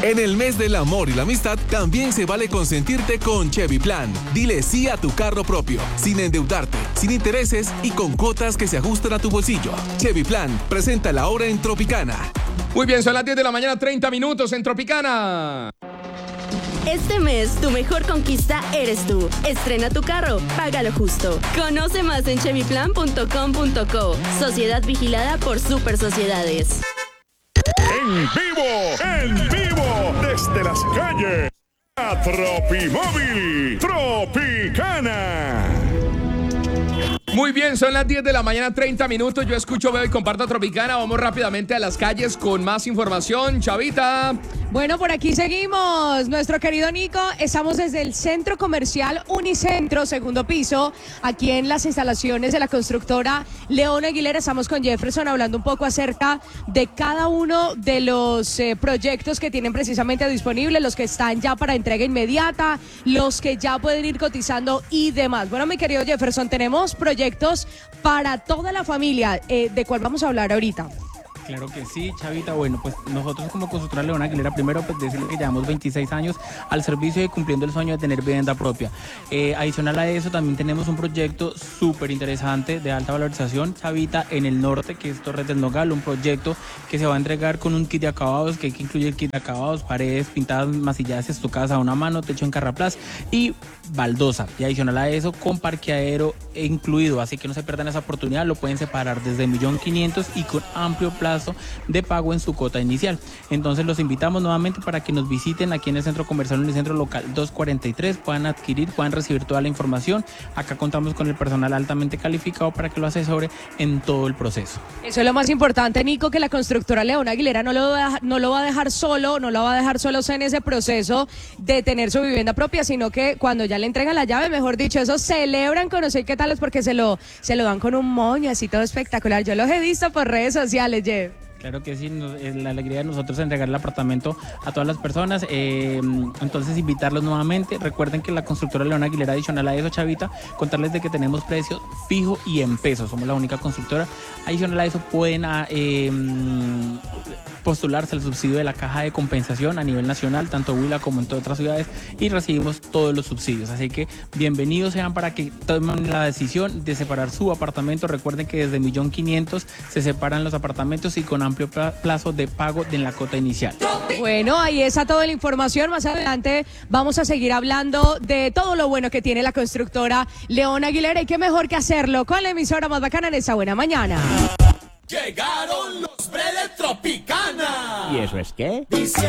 En el mes del amor y la amistad, también se vale consentirte con Chevy Plan. Dile sí a tu carro propio, sin endeudarte, sin intereses y con cuotas que se ajustan a tu bolsillo. Chevy Plan, presenta la hora en Tropicana. Muy bien, son las 10 de la mañana, 30 minutos en Tropicana. Este mes, tu mejor conquista eres tú. Estrena tu carro, págalo justo. Conoce más en chevyplan.com.co. Sociedad vigilada por Super Sociedades. En vivo, desde las calles, a Tropimóvil, Tropicana. Muy bien, son las 10 de la mañana, 30 minutos. Yo escucho, veo y comparto Tropicana. Vamos rápidamente a las calles con más información. Chavita. Bueno, por aquí seguimos. Nuestro querido Nico, estamos desde el Centro Comercial Unicentro, segundo piso, aquí en las instalaciones de la constructora León Aguilera. Estamos con Jefferson hablando un poco acerca de cada uno de los proyectos que tienen precisamente disponibles, los que están ya para entrega inmediata, los que ya pueden ir cotizando y demás. Bueno, mi querido Jefferson, tenemos proyectos para toda la familia. ¿De cuál vamos a hablar ahorita? Claro que sí, Chavita. Bueno, pues nosotros como constructora León Aguilera, primero pues decirle que llevamos 26 años al servicio y cumpliendo el sueño de tener vivienda propia. Adicional a eso, también tenemos un proyecto súper interesante de alta valorización, Chavita, en el norte, que es Torres del Nogal, un proyecto que se va a entregar con un kit de acabados, que incluye el kit de acabados, paredes pintadas, masilladas, estucadas a una mano, techo en carraplás y baldosa. Y adicional a eso, con parqueadero incluido, así que no se pierdan esa oportunidad, lo pueden separar desde 1.500.000 y con amplio plazo de pago en su cuota inicial. Entonces los invitamos nuevamente para que nos visiten aquí en el Centro Comercial Unicentro Local 243, puedan adquirir, puedan recibir toda la información. Acá contamos con el personal altamente calificado para que lo asesore en todo el proceso. Eso es lo más importante, Nico, que la constructora León Aguilera no lo va a dejar solo en ese proceso de tener su vivienda propia, sino que cuando ya le entregan la llave, mejor dicho, eso celebran conocer qué tal es, porque se lo dan con un moño así todo espectacular. Yo los he visto por redes sociales, Jeff. Claro que sí, la alegría de nosotros es entregar el apartamento a todas las personas, entonces invitarlos nuevamente. Recuerden que la constructora León Aguilera, adicional a eso, Chavita, contarles de que tenemos precios fijo y en pesos, somos la única constructora. Adicional a eso pueden postularse al subsidio de la caja de compensación a nivel nacional, tanto Huila como en todas otras ciudades, y recibimos todos los subsidios, así que bienvenidos sean para que tomen la decisión de separar su apartamento. Recuerden que desde 1.500.000 se separan los apartamentos y con amplio plazo de pago de la cuota inicial. Bueno, ahí está toda la información. Más adelante vamos a seguir hablando de todo lo bueno que tiene la constructora León Aguilera, y qué mejor que hacerlo con la emisora más bacana en esta buena mañana. Llegaron los Bredes Tropicana. ¿Y eso es qué?